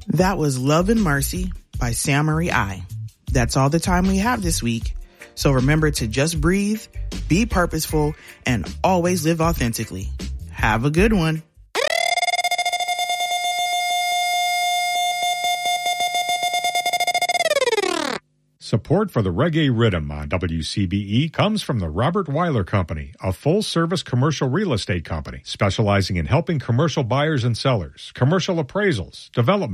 That was Love and Mercy by Sam Marie I. That's all the time we have this week. So remember to just breathe, be purposeful, and always live authentically. Have a good one. Support for the Reggae Rhythm on WCBE comes from the Robert Weiler Company, a full-service commercial real estate company specializing in helping commercial buyers and sellers, commercial appraisals, development